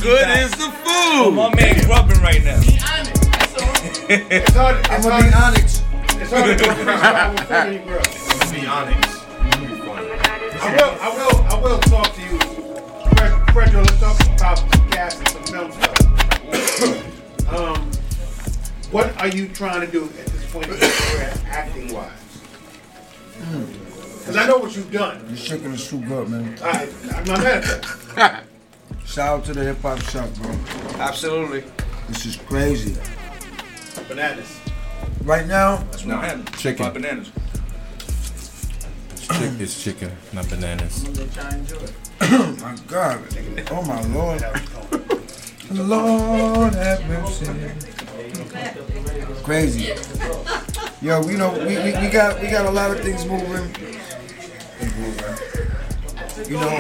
good is the food? My man grubbing right now. It's hard. I'm gonna be Onyx. It's hard to go freestyle with Freddie Grill. Be Onyx. I will talk to you, Fredro. Let's talk about some gas and some film stuff. What are you trying to do at this point in your career, acting wise? Because I know what you've done. This chicken is too good, man. I'm not mad at that. Shout out to the hip hop shop, bro. Absolutely. This is crazy. Bananas. Right now, That's what happened. Chicken. 5 bananas. It's chicken, not bananas. oh my God. Oh my Lord. Lord have mercy. Crazy. Yo, we got a lot of things moving. You know,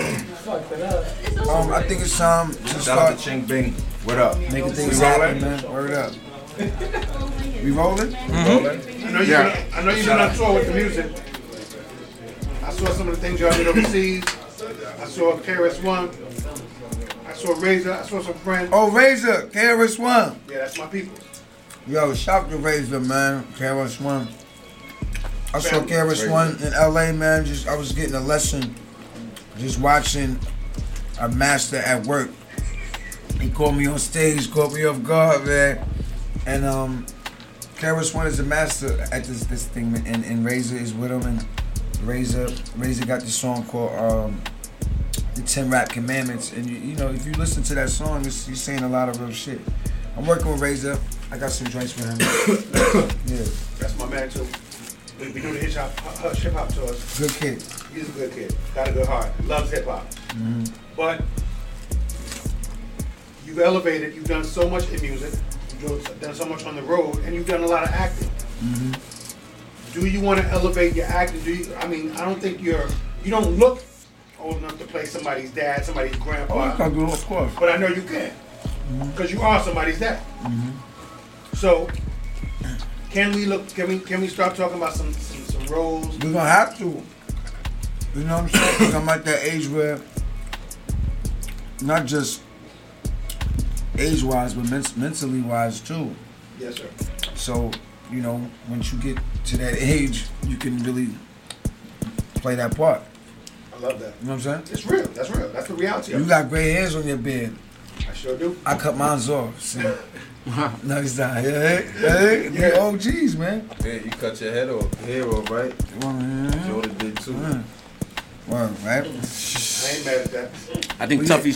I think it's time to Shout out start to Ching Bing. What up? making things happen, man. Word up. We rolling? I know you've been on tour with the music. I saw some of the things y'all did overseas. I saw KRS-One. I saw Razor. I saw some friends. Oh, Razor, KRS-One. Yeah, that's my people. Yo, shout to Razor, man. KRS-One. I saw KRS-One in LA, man. I was getting a lesson, just watching a master at work. He called me on stage, caught me off guard, man. And KRS-One is a master at this thing, and Razor is with him. And Razor got this song called the 10 Rap Commandments. And you know, if you listen to that song, he's saying a lot of real shit. I'm working with Razor. I got some joints for him. Yeah. That's my man too. We do the hip hop tours. Good kid. He's a good kid. Got a good heart. Loves hip hop. Mm-hmm. But you've elevated. You've done so much in music. You've done so much on the road, and you've done a lot of acting. Mm-hmm. Do you want to elevate your acting? I don't think you don't look old enough to play somebody's dad, somebody's grandpa. Oh, you can do it, of course. But I know you can, because you are somebody's dad. Mm-hmm. So, can we start talking about some roles? We're gonna have to. You know what I'm saying? Because I'm at that age where, not just age-wise, but mentally wise too. Yes, sir. So, you know, once you get to that age, you can really play that part. I love that. You know what I'm saying? It's real. That's real. That's the reality of You it. got gray hairs on your beard. I sure do. I cut mine off. See? No, it's not. Hey, the OGs, man. Yeah, you cut your hair off, right? Jordan did too. Well, right? I ain't mad at that. I think Tuffy's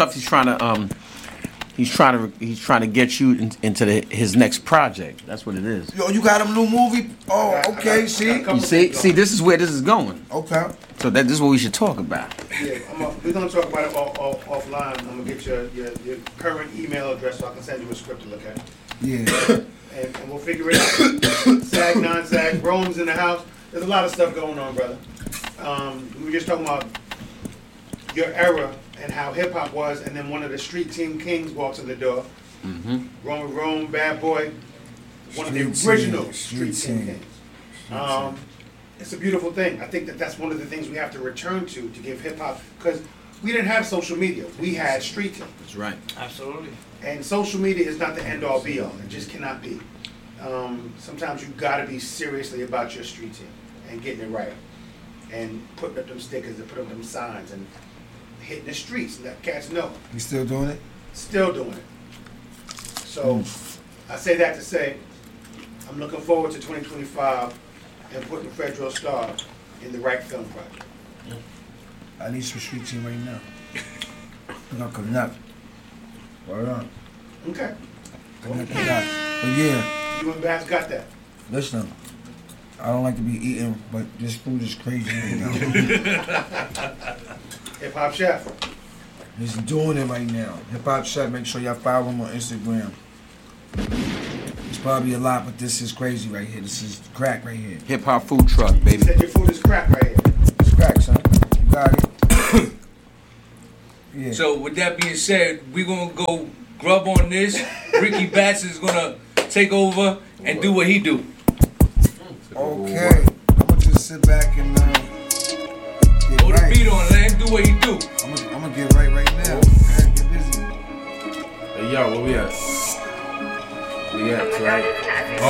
trying to get you into his next project. That's what it is. Yo, you got a new movie? Oh, okay, see? You see, this is where this is going. Okay. So this is what we should talk about. Yeah, we're gonna talk about it offline. I'm gonna get your current email address so I can send you a script to look at. Yeah. and we'll figure it out. SAG, non-SAG, Rome's in the house. There's a lot of stuff going on, brother. We were just talking about your era and how hip hop was, and then one of the street team kings walks in the door. Mm-hmm. Rome, Bad Boy, one of the original street team kings. It's a beautiful thing. I think that's one of the things we have to return to give hip hop, because we didn't have social media. We had street team. That's right. Absolutely. And social media is not the end all be all. It just cannot be. Sometimes you gotta be seriously about your street team and getting it right, and putting up them stickers and putting up them signs and hitting the streets and let cats know. You still doing it? Still doing it. So I say that to say I'm looking forward to 2025 and putting Fredro Starr in the right film project. I need some street team right now. I'm gonna connect. Word on. Okay. Connect the dots. But yeah, You and Bass got that. listen, I don't like to be eating, but this food is crazy right now. Hip Hop Chef. He's doing it right now. Hip Hop Chef, make sure y'all follow him on Instagram. It's probably a lot, but this is crazy right here. This is crack right here. Hip hop food truck, baby. Said your food is crack right here. It's crack, son. You got it. Yeah. So with that being said, we're gonna go grub on this. Ricky Batts is gonna take over and do what he do. Okay. I'm gonna just sit back and get Hold right. the beat on, let him do what he do. I'm gonna get right now. Okay, get busy. Yo, where we at? We at, right?